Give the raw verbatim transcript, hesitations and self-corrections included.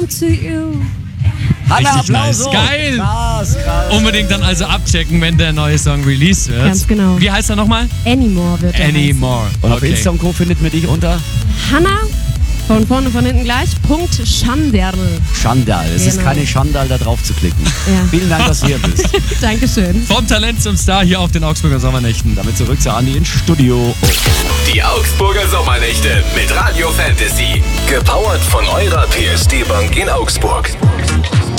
belong to you. Hanna, Richtig nice. Applaus. Geil. Krass, krass. Unbedingt dann also abchecken, wenn der neue Song released wird. Ganz genau. Wie heißt er nochmal? Anymore wird er heißen. Anymore. Und auf Okay. Insta und Co. findet man dich unter Hanna, von vorne, von hinten gleich, Punkt Schanderl. Schandal. Es ist Genau. keine Schandal, da drauf zu klicken. Ja. Vielen Dank, dass du hier bist. Dankeschön. Vom Talent zum Star hier auf den Augsburger Sommernächten. Damit zurück zu Andi ins Studio. Die Augsburger Sommernächte mit Radio Fantasy. Gepowert von eurer P S D Bank in Augsburg.